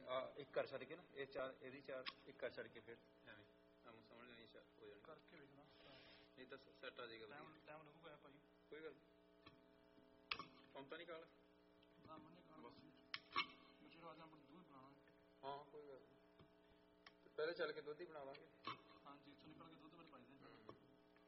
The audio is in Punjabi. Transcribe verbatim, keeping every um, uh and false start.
ਆ ਇੱਕ ਕਰ ਛੱਡ ਕੇ ਨਾ ਇਹ ਚਾਰ ਇਹਦੀ ਚਾਰ ਇੱਕ ਕਰ ਛੱਡ ਕੇ ਫਿਰ ਐਵੇਂ ਸਾਨੂੰ ਸਮਝ ਨਹੀਂ ਹੋ ਜਾਣੀ ਕਰਕੇ ਵੇਖਣਾ ਇਹ ਤਾਂ ਸੈੱਟ ਆ ਜਾਏਗਾ ਟਾਈਮ ਲੱਗੂਗਾ ਭਾਈ ਕੋਈ ਗੱਲ ਹੁਣ ਤਾਂ ਨਹੀਂ ਕਾਲ ਬਸ ਹਾਂ ਕੋਈ ਗੱਲ ਪਹਿਲੇ ਚੱਲ ਕੇ ਦੁੱਧ ਹੀ ਬਣਾ ਲਾਂਗੇ।